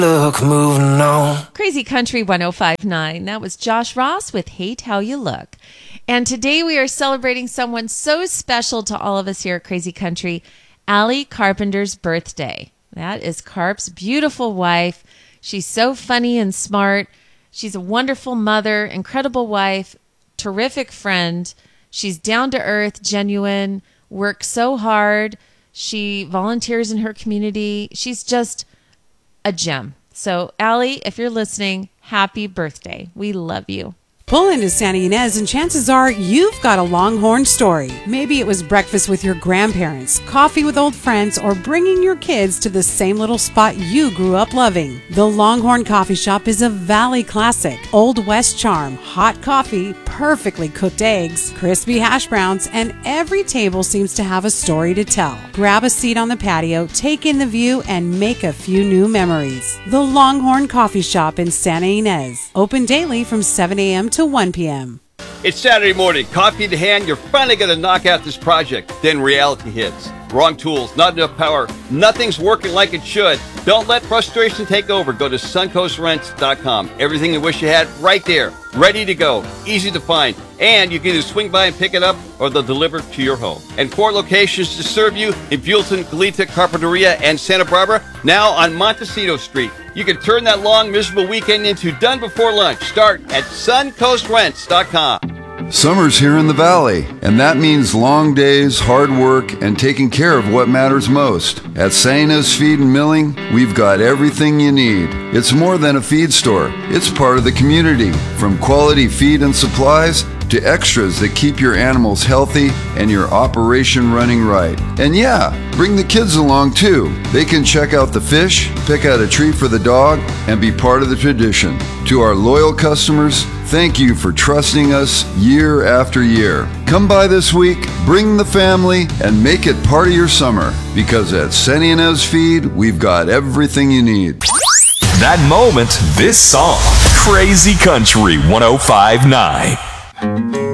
Look, moving on. Crazy Country 105.9. That was Josh Ross with Hate How You Look. And today we are celebrating someone so special to all of us here at Crazy Country, Allie Carpenter's birthday. That is Carp's beautiful wife. She's so funny and smart. She's a wonderful mother, incredible wife, terrific friend. She's down to earth, genuine, works so hard. She volunteers in her community. She's just a gem. So, Allie, if you're listening, happy birthday. We love you. Pull into Santa Ynez and chances are you've got a Longhorn story. Maybe it was breakfast with your grandparents, coffee with old friends, or bringing your kids to the same little spot you grew up loving. The Longhorn Coffee Shop is a Valley classic. Old West charm, hot coffee, perfectly cooked eggs, crispy hash browns, and every table seems to have a story to tell. Grab a seat on the patio, take in the view, and make a few new memories. The Longhorn Coffee Shop in Santa Ynez. Open daily from 7 a.m. to 1 p.m. It's Saturday morning, coffee in hand, you're finally going to knock out this project. Then reality hits. Wrong tools, not enough power, nothing's working like it should. Don't let frustration take over. Go to suncoastrents.com. Everything you wish you had right there, ready to go, easy to find. And you can either swing by and pick it up or they'll deliver it to your home. And 4 locations to serve you in Buellton, Goleta, Carpinteria, and Santa Barbara, now on Montecito Street. You can turn that long, miserable weekend into done before lunch. Start at suncoastrents.com. Summer's here in the Valley, and that means long days, hard work, and taking care of what matters most. At Santa Ynez Feed and Milling, we've got everything you need. It's more than a feed store. It's part of the community, from quality feed and supplies to extras that keep your animals healthy and your operation running right. And yeah, bring the kids along too. They can check out the fish, pick out a treat for the dog, and be part of the tradition. To our loyal customers, thank you for trusting us year after year. Come by this week, bring the family, and make it part of your summer. Because at Santa Ynez Feed, we've got everything you need. That moment, this song. Crazy Country 105.9.